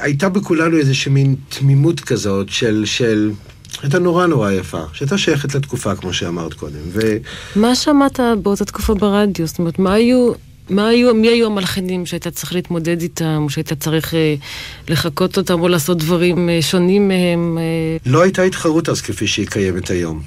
הייתה בכולנו איזושהי מין תמימות כזאת של הייתה נורא נורא יפה, שהייתה שייכת לתקופה, כמו שאמרת קודם. מה שמעת באותה תקופה ברדיו? זאת אומרת, מי היו המלחינים שהיית צריך להתמודד איתם, או שהיית צריך לחכות אותם, או לעשות דברים שונים מהם? לא הייתה התחרות אז כפי שהיא קיימת היום.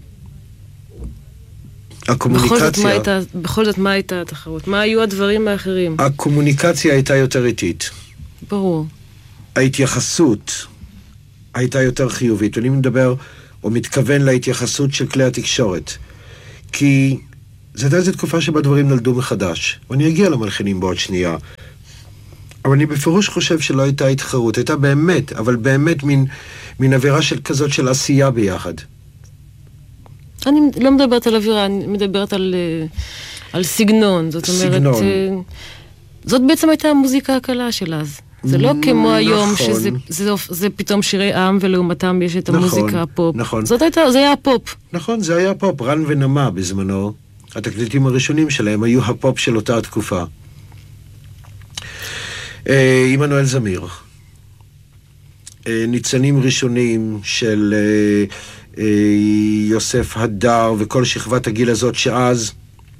הקומוניקציה... בכל זאת, מה הייתה התחרות? מה היו הדברים האחרים? הקומוניקציה הייתה יותר איטית. ברור. ההתייחסות הייתה יותר חיובית. אני מדבר, או מתכוון להתייחסות של כלי התקשורת. כי זו הייתה איזו תקופה שבה דברים נולדו מחדש. ואני אגיע למלחינים בעוד שנייה. אבל אני בפירוש חושב שלא הייתה התחרות. הייתה באמת, אבל באמת מין אווירה כזאת של עשייה ביחד. אני לא מדברת על אווירה, אני מדברת על סגנון. זאת אומרת, סגנון. זאת בעצם הייתה המוזיקה הקלה של אז. זה לא כמו היום שזה פתאום שירי עם ולעומתם יש את המוזיקה הפופ. נכון. זה היה הפופ. נכון, זה היה הפופ. רן ונמה בזמנו, התקליטים הראשונים שלהם היו הפופ של אותה התקופה. עמנואל זמיר. ניצנים ראשונים של יוסף הדר וכל שכבת הגיל הזאת שאז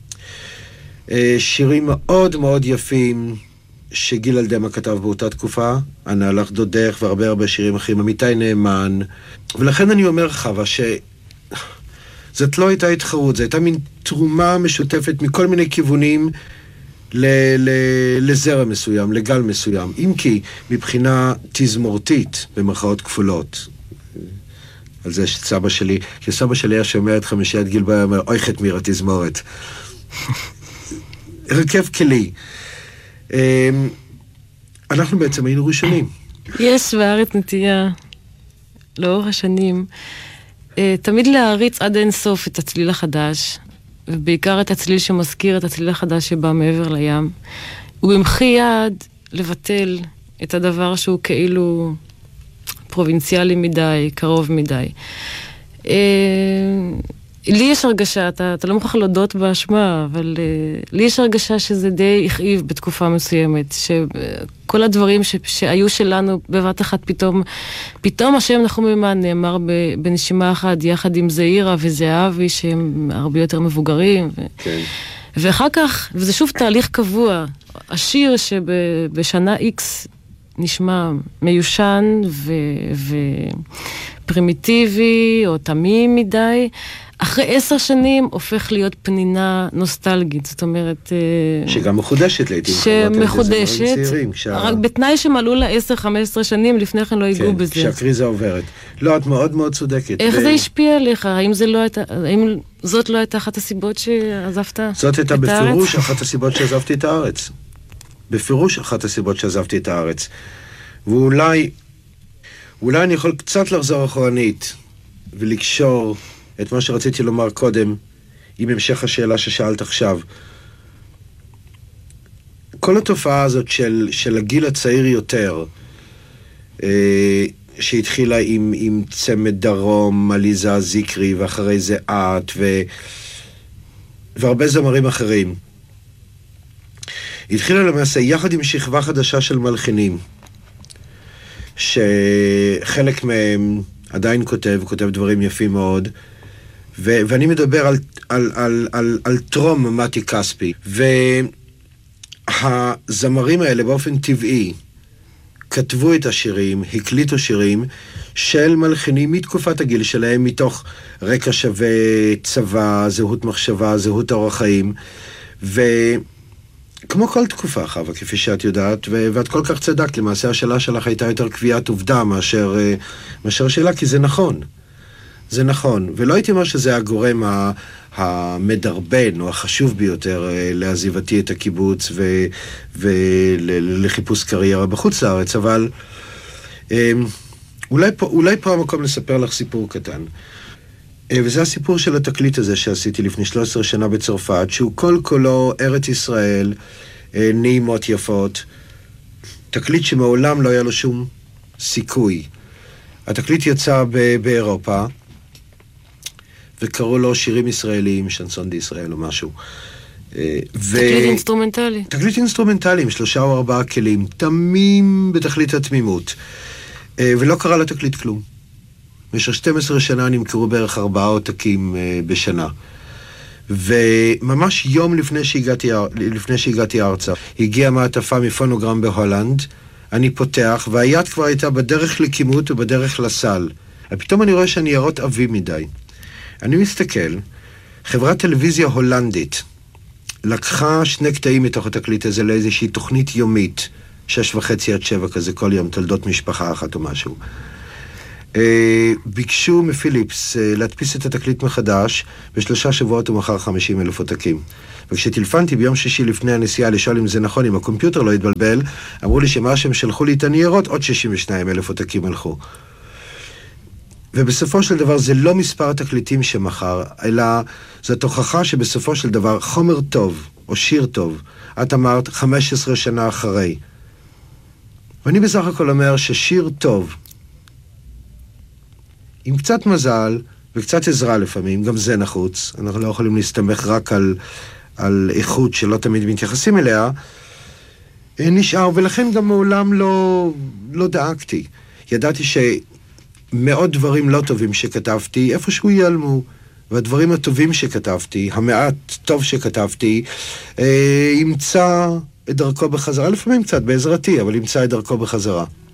שירים מאוד מאוד יפים שגיל אלדמה כתב באותה תקופה, אני הלך דודך והרבה הרבה שירים אחרים, עמיתי נאמן, ולכן אני אומר חווה שזאת לא הייתה התחרות, זו הייתה מין תרומה משותפת מכל מיני כיוונים לזרם מסוים, לגל מסוים, אם כי מבחינה תזמורתית במרכאות כפולות, על זה שסבא שלי היה שומע את חמישיית גלבוע, היה אומר, אוי חתמיר התזמורת. הרכב כלי. אנחנו בעצם היינו ראשונים. יש בארץ נטייה, לאורך השנים, תמיד להריץ עד אין סוף את הצליל החדש, ובעיקר את הצליל שמזכיר את הצליל החדש שבא מעבר לים, ובמחי יד לבטל את הדבר שהוא כאילו פרובינציאלי מדי, קרוב מדי. לי יש הרגשה, אתה לא מוכרח להודות באשמה, אבל לי יש הרגשה שזה די הכאיב בתקופה מסוימת, שכל הדברים שהיו שלנו בבת אחת פתאום השם נחום מימן נאמר בנשימה אחת, יחד עם זעירה וזהבי, שהם הרבה יותר מבוגרים. כן. ואחר כך, וזה שוב תהליך קבוע, השיר שבשנה X נשמע מיושן ופרימיטיבי או תמים מדי, אחרי 10 שנים הופך להיות פנינה נוסטלגית, זאת אומרת... שגם מחודשת לעתים. שמחודשת, רק בתנאי שמלאו לה 10-15 שנים, לפני כן לא ייגעו בזה. כן, כשהקריזה עוברת. לא, את מאוד מאוד צודקת. איך זה השפיע עליך? האם זאת לא הייתה אחת הסיבות שעזבת את הארץ? זאת הייתה בפירוש אחת הסיבות שעזבתי את הארץ. בפירוש אחת הסיבות שעזבתי את הארץ. ואולי אני יכול קצת לחזור אחורנית ולקשור את מה שרציתי לומר קודם עם המשך השאלה ששאלת עכשיו. כל התופעה הזאת של הגיל הצעיר יותר, שהתחילה עם צמד דרום, עליזה זיקרי, ואחרי זה את, והרבה זמרים אחרים, התחילה למעשה יחד עם שכבה חדשה של מלחינים, שחלק מהם עדיין כותב דברים יפים מאוד, ואני מדבר על טרום מתי כספי, והזמרים האלה באופן טבעי כתבו את השירים, הקליטו שירים של מלחינים מתקופת הגיל שלהם, מתוך רקע שווה, צבא, זהות מחשבה, זהות אורח חיים, כמו כל תקופה, חווה, כפי שאת יודעת, ואת כל כך צדקת, למעשה השאלה שלך הייתה יותר קביעת עובדה מאשר שאלה, כי זה נכון. זה נכון, ולא הייתי אומר שזה הגורם המדרבן או החשוב ביותר לעזיבתי את הקיבוץ ולחיפוש קריירה בחוץ לארץ, אבל אולי פה המקום לספר לך סיפור קטן. וזה הסיפור של התקליט הזה שעשיתי לפני 13 שנה בצרפת, שהוא כל כולו ארץ ישראל, נעימות יפות, תקליט שמעולם לא היה לו שום סיכוי. התקליט יצא באירופה, וקראו לו שירים ישראלים, שנסון די ישראל או משהו. תקליט אינסטרומנטלי. תקליט אינסטרומנטלי עם 3 או 4 כלים, תמים בתכלית התמימות. ולא קרה לתקליט כלום. במשך 12 שנה נמכרו בערך 4 עותקים בשנה. וממש יום לפני שהגעתי ארצה, הגיעה מעטפה מפונוגרם בהולנד, אני פותח, והיד כבר הייתה בדרך לכימות ובדרך לסל. ופתאום אני רואה שהניירות עבים מדי. אני מסתכל, חברת טלוויזיה הולנדית לקחה 2 קטעים מתוך התקליט הזה לאיזושהי תוכנית יומית, 6:30 עד 7 כזה כל יום, תולדות משפחה אחת או משהו. ביקשו מפיליפס להדפיס את התקליט מחדש, ב3 שבועות הוא מכר 50,000 עותקים. וכשטלפנתי ביום שישי לפני הנסיעה לשאול אם זה נכון, אם הקומפיוטר לא התבלבל, אמרו לי שמה שהם שלחו לי את הניירות, עוד 62,000 עותקים הלכו. ובסופו של דבר זה לא מספר התקליטים שמחר, אלא זאת הוכחה שבסופו של דבר חומר טוב, או שיר טוב, את אמרת 15 שנה אחרי. ואני בסך הכל אומר ששיר טוב, עם קצת מזל וקצת עזרה לפעמים, גם זה נחוץ, אנחנו לא יכולים להסתמך רק על איכות שלא תמיד מתייחסים אליה, נשאר, ולכן גם מעולם לא דאגתי. ידעתי שמאות דברים לא טובים שכתבתי, איפשהו ייעלמו, והדברים הטובים שכתבתי, המעט טוב שכתבתי, ימצא את דרכו בחזרה, לפעמים קצת בעזרתי, אבל ימצא את דרכו בחזרה.